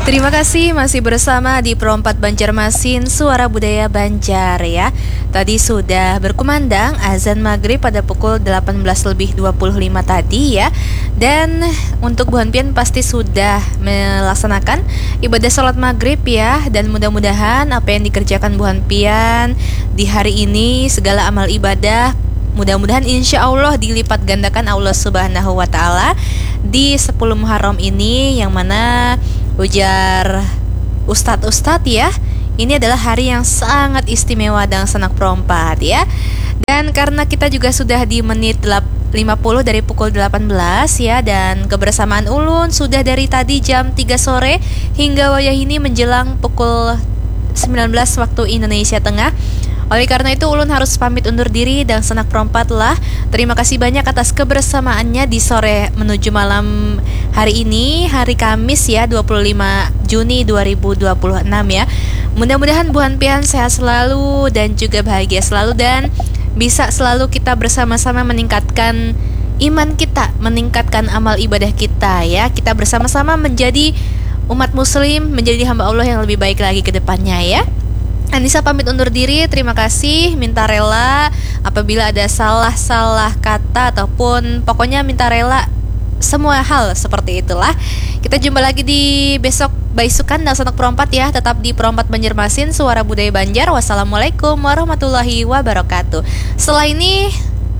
Terima kasih masih bersama di Pro 4 Banjarmasin Suara Budaya Banjar ya. Tadi sudah berkumandang azan maghrib pada pukul 18.25 tadi ya. Dan untuk Bu Hanpian pasti sudah melaksanakan ibadah sholat maghrib ya. Dan mudah-mudahan apa yang dikerjakan Bu Hanpian di hari ini, segala amal ibadah, mudah-mudahan insya Allah dilipat gandakan Allah Subhanahu wa Ta'ala di 10 Muharram ini, yang mana ujar Ustadz ya, ini adalah hari yang sangat istimewa dan sanak perompat ya. Dan karena kita juga sudah di menit 50 dari pukul 18 ya, dan kebersamaan ulun sudah dari tadi jam 3 sore hingga wayah ini menjelang pukul 19 waktu Indonesia Tengah. Oleh karena itu ulun harus pamit undur diri dan sanak perompat lah. Terima kasih banyak atas kebersamaannya di sore menuju malam hari ini, hari Kamis ya, 25 Juni 2026 ya. Mudah-mudahan Bu Hanpian sehat selalu dan juga bahagia selalu, dan bisa selalu kita bersama-sama meningkatkan iman kita, meningkatkan amal ibadah kita ya. Kita bersama-sama menjadi umat muslim, menjadi hamba Allah yang lebih baik lagi ke depannya ya. Anissa pamit undur diri, terima kasih, minta rela apabila ada salah-salah kata ataupun pokoknya minta rela semua hal seperti itulah. Kita jumpa lagi di besok baisukan dan sanak perompat ya, tetap di Pro 4 Banjarmasin Suara Budaya Banjar. Wassalamualaikum warahmatullahi wabarakatuh. Setelah ini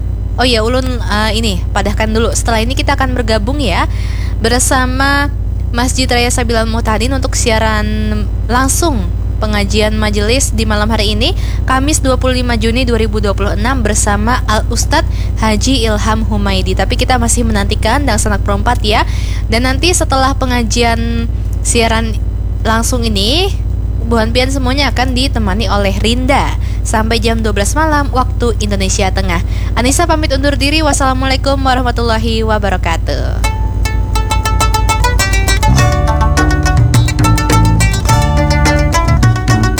ulun ini padahkan dulu. Setelah ini kita akan bergabung ya bersama Masjid Raya Sabilal Muhtadin untuk siaran langsung pengajian majelis di malam hari ini, Kamis 25 Juni 2026 bersama Al-Ustadz Haji Ilham Humaidi. Tapi kita masih menantikan dan sanak perompat ya. Dan nanti setelah pengajian siaran langsung ini, Bu Hanpian semuanya akan ditemani oleh Rinda sampai jam 12 malam waktu Indonesia Tengah. Anissa pamit undur diri. Wassalamualaikum warahmatullahi wabarakatuh.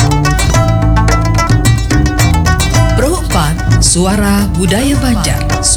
Suara Budaya Banjar.